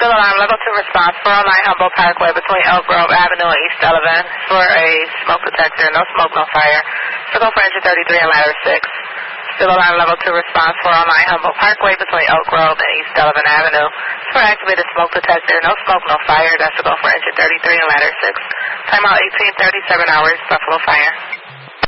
Still alarm, level 2 response, 409 Humboldt Parkway between Elk Grove Avenue and East Sullivan for a smoke detector. No smoke, no fire. Signal for engine 33 and ladder 6. Still alarm, level 2 response, 409 Humboldt Parkway between Elk Grove and East Sullivan Avenue for activated smoke detector. No smoke, no fire. That's to go for engine 33 and ladder 6. Timeout 18:37 hours, Buffalo Fire.